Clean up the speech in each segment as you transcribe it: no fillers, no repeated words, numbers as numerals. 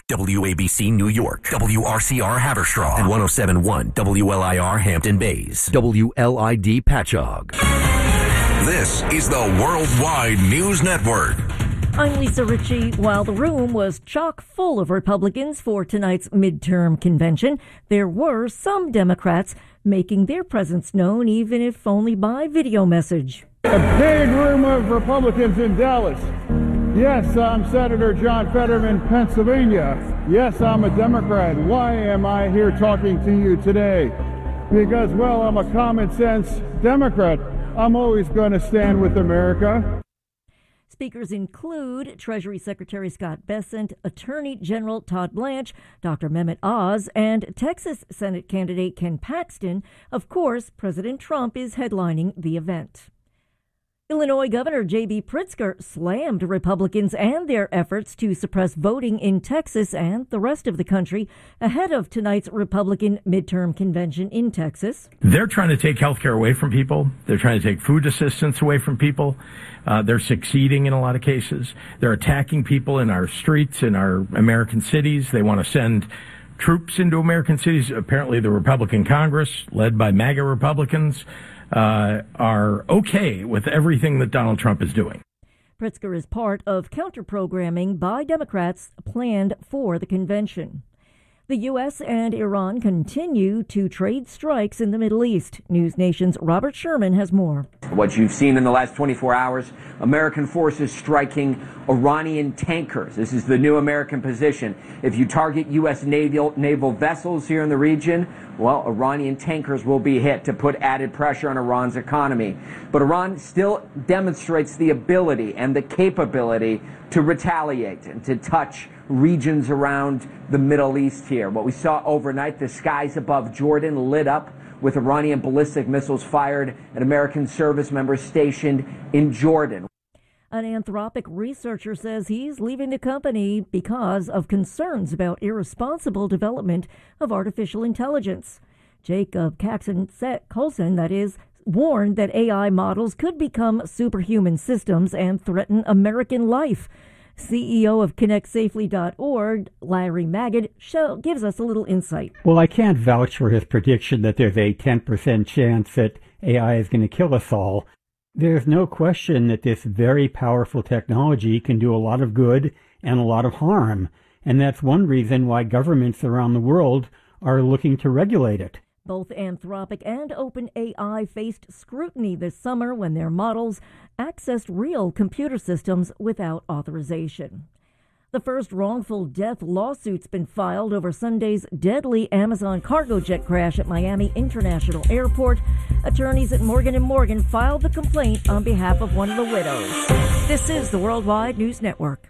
WABC New York, WRCR Haverstraw, and 107.1 WLIR Hampton Bays, WLID Patchogue. This is the Worldwide News Network. I'm Lisa Ritchie. While the room was chock full of Republicans for tonight's midterm convention, there were some Democrats making their presence known, even if only by video message. A big room of Republicans in Dallas. Yes, I'm Senator John Fetterman, Pennsylvania. Yes, I'm a Democrat. Why am I here talking to you today? Because, well, I'm a common sense Democrat. I'm always going to stand with America. Speakers include Treasury Secretary Scott Bessent, Attorney General Todd Blanche, Dr. Mehmet Oz, and Texas Senate candidate Ken Paxton. Of course, President Trump is headlining the event. Illinois Governor J.B. Pritzker slammed Republicans and their efforts to suppress voting in Texas and the rest of the country ahead of tonight's Republican midterm convention in Texas. They're trying to take health care away from people. They're trying to take food assistance away from people. They're succeeding in a lot of cases. They're attacking people in our streets, in our American cities. They want to send troops into American cities. Apparently the Republican Congress, led by MAGA Republicans, are okay with everything that Donald Trump is doing. Pritzker is part of counter-programming by Democrats planned for the convention. The U.S. and Iran continue to trade strikes in the Middle East. News Nation's Robert Sherman has more. What you've seen in the last 24 hours, American forces striking Iranian tankers. This is the new American position. If you target U.S. naval vessels here in the region, well, Iranian tankers will be hit to put added pressure on Iran's economy. But Iran still demonstrates the ability and the capability to retaliate and to touch regions around the Middle East here. What we saw overnight, the skies above Jordan lit up with Iranian ballistic missiles fired at American service members stationed in Jordan. An Anthropic researcher says he's leaving the company because of concerns about irresponsible development of artificial intelligence. Jacob Coulson, that is, warned that AI models could become superhuman systems and threaten American life. CEO of ConnectSafely.org, Larry Magid, gives us a little insight. Well, I can't vouch for his prediction that there's a 10% chance that AI is going to kill us all. There's no question that this very powerful technology can do a lot of good and a lot of harm, and that's one reason why governments around the world are looking to regulate it. Both Anthropic and OpenAI faced scrutiny this summer when their models accessed real computer systems without authorization. The first wrongful death lawsuit's been filed over Sunday's deadly Amazon cargo jet crash at Miami International Airport. Attorneys at Morgan & Morgan filed the complaint on behalf of one of the widows. This is the Worldwide News Network.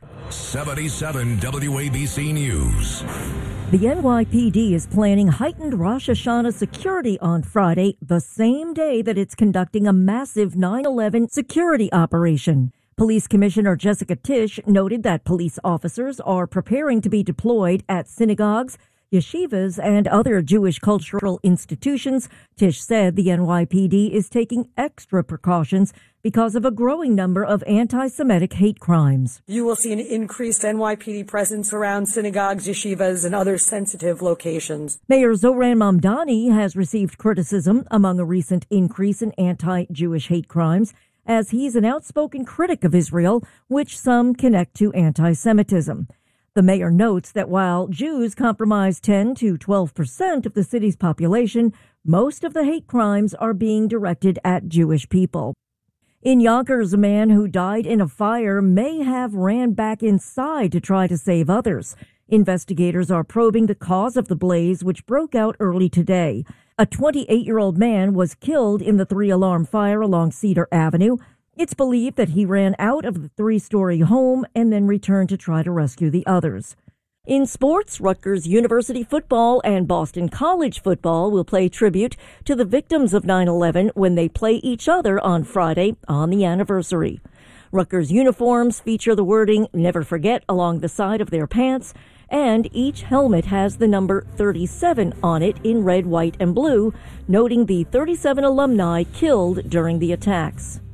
77 WABC News. The NYPD is planning heightened Rosh Hashanah security on Friday, the same day that it's conducting a massive 9/11 security operation. Police Commissioner Jessica Tisch noted that police officers are preparing to be deployed at synagogues, yeshivas, and other Jewish cultural institutions. Tisch said the NYPD is taking extra precautions because of a growing number of anti-Semitic hate crimes. You will see an increased NYPD presence around synagogues, yeshivas, and other sensitive locations. Mayor Zoran Mamdani has received criticism among a recent increase in anti-Jewish hate crimes, as he's an outspoken critic of Israel, which some connect to anti-Semitism. The mayor notes that while Jews comprise 10 to 12% of the city's population, most of the hate crimes are being directed at Jewish people. In Yonkers, a man who died in a fire may have ran back inside to try to save others. Investigators are probing the cause of the blaze, which broke out early today. A 28-year-old man was killed in the 3-alarm fire along Cedar Avenue. It's believed that he ran out of the 3-story home and then returned to try to rescue the others. In sports, Rutgers University football and Boston College football will pay tribute to the victims of 9/11 when they play each other on Friday on the anniversary. Rutgers uniforms feature the wording "Never Forget" along the side of their pants, and each helmet has the number 37 on it in red, white, and blue, noting the 37 alumni killed during the attacks.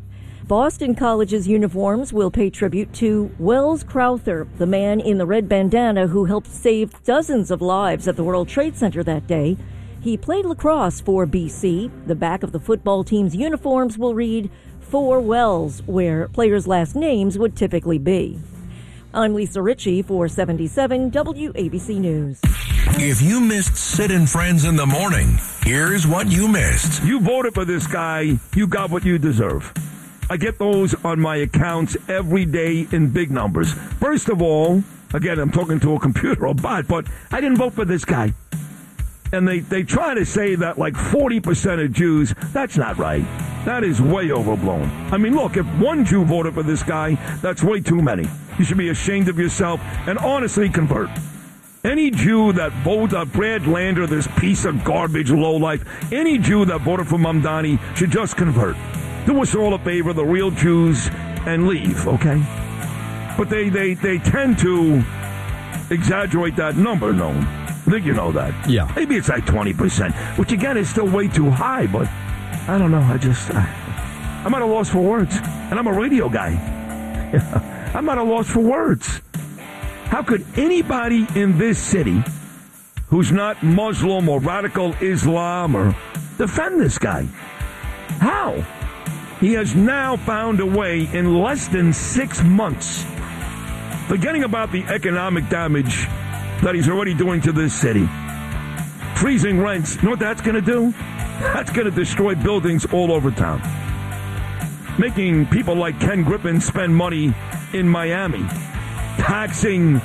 Boston College's uniforms will pay tribute to Wells Crowther, the man in the red bandana who helped save dozens of lives at the World Trade Center that day. He played lacrosse for BC. The back of the football team's uniforms will read, "For Wells," where players' last names would typically be. I'm Lisa Ritchie for 77 WABC News. If you missed Sid and Friends in the morning, here's what you missed. You voted for this guy, you got what you deserve. I get those on my accounts every day in big numbers. First of all, again, I'm talking to a computer or bot, but I didn't vote for this guy. And they try to say that like 40% of Jews, that's not right. That is way overblown. I mean, look, if one Jew voted for this guy, that's way too many. You should be ashamed of yourself and honestly convert. Any Jew that voted Brad Lander, this piece of garbage lowlife, any Jew that voted for Mamdani should just convert. Do us all a favor, the real Jews, and leave, okay? But they tend to exaggerate that number, Noam. I think you know that. Yeah. Maybe it's like 20%, which again is still way too high, but I don't know. I'm at a loss for words. And I'm a radio guy. I'm at a loss for words. How could anybody in this city who's not Muslim or radical Islam or defend this guy? How? He has now found a way in less than 6 months, forgetting about the economic damage that he's already doing to this city. Freezing rents, you know what that's going to do? That's going to destroy buildings all over town. Making people like Ken Griffin spend money in Miami. Taxing.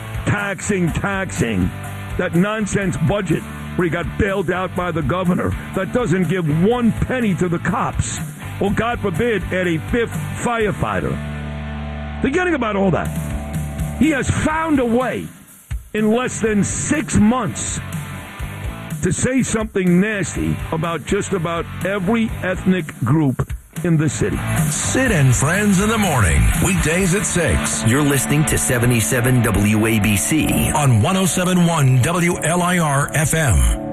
That nonsense budget where he got bailed out by the governor that doesn't give one penny to the cops. Or, God forbid, add a 5th firefighter. Forgetting about all that. He has found a way in less than 6 months to say something nasty about just about every ethnic group in the city. Sid and Friends in the morning, weekdays at 6. You're listening to 77 WABC on 107.1 WLIR FM.